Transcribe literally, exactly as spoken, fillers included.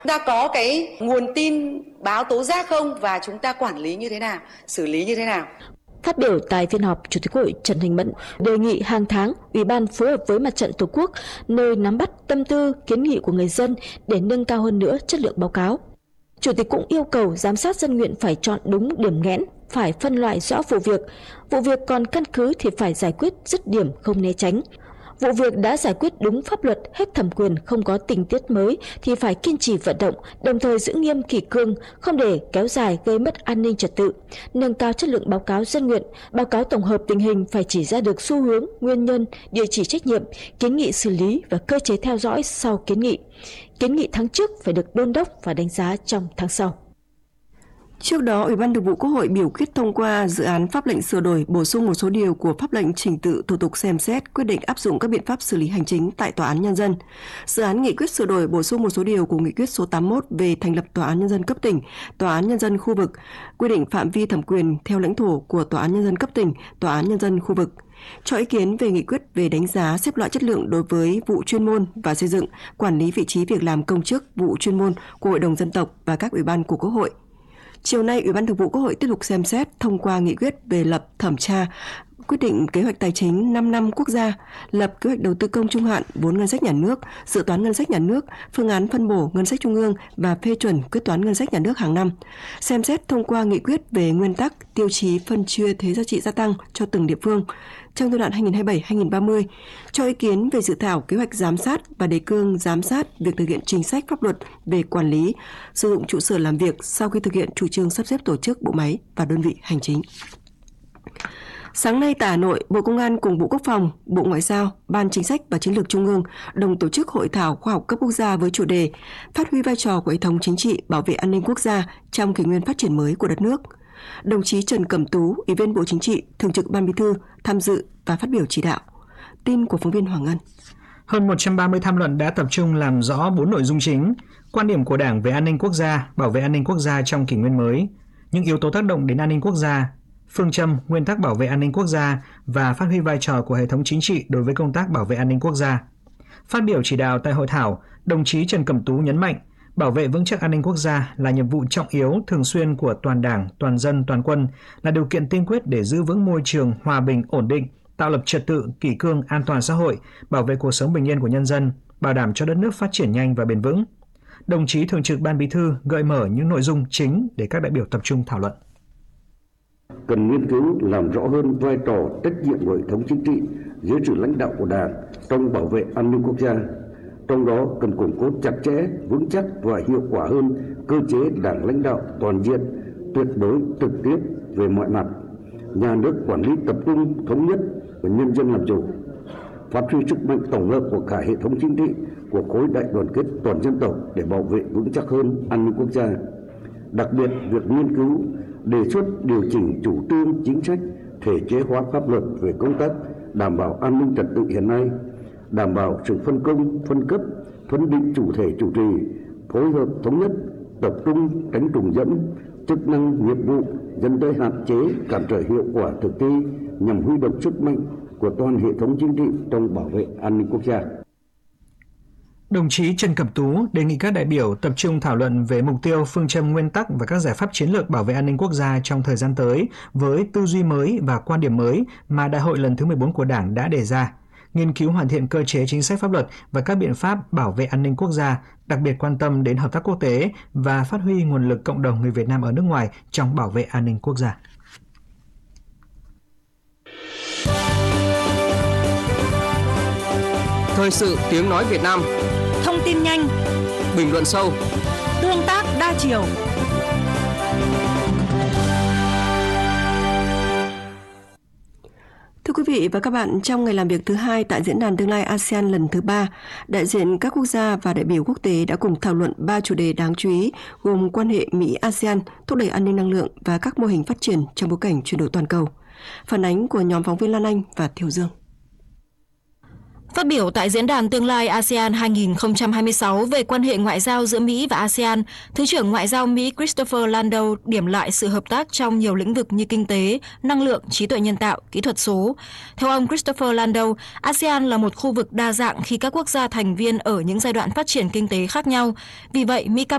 Chúng ta có cái nguồn tin báo tố giác không và chúng ta quản lý như thế nào, xử lý như thế nào? Phát biểu tại phiên họp, Chủ tịch Quốc hội Trần Thanh Mẫn đề nghị hàng tháng Ủy ban phối hợp với Mặt trận Tổ quốc nơi nắm bắt tâm tư, kiến nghị của người dân để nâng cao hơn nữa chất lượng báo cáo. Chủ tịch cũng yêu cầu giám sát dân nguyện phải chọn đúng điểm nghẽn, phải phân loại rõ vụ việc. Vụ việc còn căn cứ thì phải giải quyết dứt điểm, không né tránh. Vụ việc đã giải quyết đúng pháp luật, hết thẩm quyền, không có tình tiết mới thì phải kiên trì vận động, đồng thời giữ nghiêm kỷ cương, không để kéo dài gây mất an ninh trật tự. Nâng cao chất lượng báo cáo dân nguyện, báo cáo tổng hợp tình hình phải chỉ ra được xu hướng, nguyên nhân, địa chỉ trách nhiệm, kiến nghị xử lý và cơ chế theo dõi sau kiến nghị. Kiến nghị tháng trước phải được đôn đốc và đánh giá trong tháng sau. Trước đó, Ủy ban Thường vụ Quốc hội biểu quyết thông qua dự án pháp lệnh sửa đổi bổ sung một số điều của pháp lệnh trình tự thủ tục xem xét quyết định áp dụng các biện pháp xử lý hành chính tại Tòa án Nhân dân. Dự án nghị quyết sửa đổi bổ sung một số điều của nghị quyết số tám mươi mốt về thành lập Tòa án Nhân dân cấp tỉnh, Tòa án Nhân dân khu vực, quy định phạm vi thẩm quyền theo lãnh thổ của Tòa án Nhân dân cấp tỉnh, Tòa án Nhân dân khu vực. Cho ý kiến về nghị quyết về đánh giá xếp loại chất lượng đối với vụ chuyên môn và xây dựng, quản lý vị trí việc làm công chức vụ chuyên môn của Hội đồng Dân tộc và các ủy ban của Quốc hội. Chiều nay, Ủy ban Thường vụ Quốc hội tiếp tục xem xét thông qua nghị quyết về lập, thẩm tra, quyết định kế hoạch tài chính năm năm quốc gia, lập kế hoạch đầu tư công trung hạn, vốn ngân sách nhà nước, dự toán ngân sách nhà nước, phương án phân bổ ngân sách trung ương và phê chuẩn quyết toán ngân sách nhà nước hàng năm. Xem xét thông qua nghị quyết về nguyên tắc, tiêu chí phân chia thuế giá trị gia tăng cho từng địa phương trong giai đoạn hai nghìn không trăm hai mươi bảy đến hai nghìn không trăm ba mươi, cho ý kiến về dự thảo kế hoạch giám sát và đề cương giám sát việc thực hiện chính sách pháp luật về quản lý, sử dụng trụ sở làm việc sau khi thực hiện chủ trương sắp xếp tổ chức bộ máy và đơn vị hành chính. Sáng nay tại Hà Nội, Bộ Công an cùng Bộ Quốc phòng, Bộ Ngoại giao, Ban Chính sách và Chiến lược Trung ương đồng tổ chức hội thảo khoa học cấp quốc gia với chủ đề Phát huy vai trò của hệ thống chính trị bảo vệ an ninh quốc gia trong kỷ nguyên phát triển mới của đất nước. Đồng chí Trần Cẩm Tú, Ủy viên Bộ Chính trị, Thường trực Ban Bí thư tham dự và phát biểu chỉ đạo. Tin của phóng viên Hoàng Ngân. Hơn một trăm ba mươi tham luận đã tập trung làm rõ bốn nội dung chính: quan điểm của Đảng về an ninh quốc gia, bảo vệ an ninh quốc gia trong kỷ nguyên mới, những yếu tố tác động đến an ninh quốc gia, phương châm, nguyên tắc bảo vệ an ninh quốc gia và phát huy vai trò của hệ thống chính trị đối với công tác bảo vệ an ninh quốc gia. Phát biểu chỉ đạo tại hội thảo, đồng chí Trần Cẩm Tú nhấn mạnh, bảo vệ vững chắc an ninh quốc gia là nhiệm vụ trọng yếu thường xuyên của toàn Đảng, toàn dân, toàn quân, là điều kiện tiên quyết để giữ vững môi trường hòa bình, ổn định, tạo lập trật tự, kỷ cương, an toàn xã hội, bảo vệ cuộc sống bình yên của nhân dân, bảo đảm cho đất nước phát triển nhanh và bền vững. Đồng chí Thường trực Ban Bí thư gợi mở những nội dung chính để các đại biểu tập trung thảo luận. Cần nghiên cứu làm rõ hơn vai trò, trách nhiệm của hệ thống chính trị dưới sự lãnh đạo của Đảng trong bảo vệ an ninh quốc gia. Trong đó cần củng cố chặt chẽ, vững chắc và hiệu quả hơn cơ chế Đảng lãnh đạo toàn diện, tuyệt đối trực tiếp về mọi mặt, nhà nước quản lý tập trung, thống nhất và nhân dân làm chủ, phát huy sức mạnh tổng hợp của cả hệ thống chính trị, của khối đại đoàn kết toàn dân tộc để bảo vệ vững chắc hơn an ninh quốc gia. Đặc biệt, việc nghiên cứu, đề xuất điều chỉnh chủ trương, chính sách, thể chế hóa pháp luật về công tác đảm bảo an ninh trật tự hiện nay, đảm bảo sự phân công, phân cấp, phân định chủ thể chủ trì, phối hợp thống nhất, tập trung tránh trùng dẫm, chức năng nhiệm vụ dẫn tới hạn chế, cản trở hiệu quả thực thi nhằm huy động sức mạnh của toàn hệ thống chính trị trong bảo vệ an ninh quốc gia. Đồng chí Trần Cẩm Tú đề nghị các đại biểu tập trung thảo luận về mục tiêu, phương châm, nguyên tắc và các giải pháp chiến lược bảo vệ an ninh quốc gia trong thời gian tới với tư duy mới và quan điểm mới mà Đại hội lần thứ mười bốn của Đảng đã đề ra. Nghiên cứu hoàn thiện cơ chế chính sách pháp luật và các biện pháp bảo vệ an ninh quốc gia, đặc biệt quan tâm đến hợp tác quốc tế và phát huy nguồn lực cộng đồng người Việt Nam ở nước ngoài trong bảo vệ an ninh quốc gia. Thời sự tiếng nói Việt Nam. Thông tin nhanh, bình luận sâu, tương tác đa chiều. Thưa quý vị và các bạn, trong ngày làm việc thứ hai tại Diễn đàn Tương lai a sê an lần thứ ba, đại diện các quốc gia và đại biểu quốc tế đã cùng thảo luận ba chủ đề đáng chú ý gồm quan hệ Mỹ-a sê an, thúc đẩy an ninh năng lượng và các mô hình phát triển trong bối cảnh chuyển đổi toàn cầu. Phản ánh của nhóm phóng viên Lan Anh và Thiều Dương. Phát biểu tại Diễn đàn Tương lai a sê an hai nghìn không trăm hai mươi sáu về quan hệ ngoại giao giữa Mỹ và a sê an, Thứ trưởng Ngoại giao Mỹ Christopher Landau điểm lại sự hợp tác trong nhiều lĩnh vực như kinh tế, năng lượng, trí tuệ nhân tạo, kỹ thuật số. Theo ông Christopher Landau, a sê an là một khu vực đa dạng khi các quốc gia thành viên ở những giai đoạn phát triển kinh tế khác nhau. Vì vậy, Mỹ cam